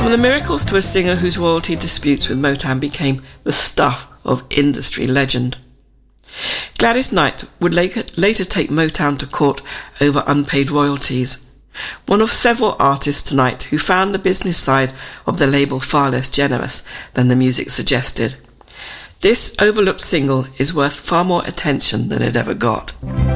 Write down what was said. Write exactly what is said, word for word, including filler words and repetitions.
From the miracles to a singer whose royalty disputes with Motown became the stuff of industry legend. Gladys Knight would later, later take Motown to court over unpaid royalties. One of several artists tonight who found the business side of the label far less generous than the music suggested. This overlooked single is worth far more attention than it ever got.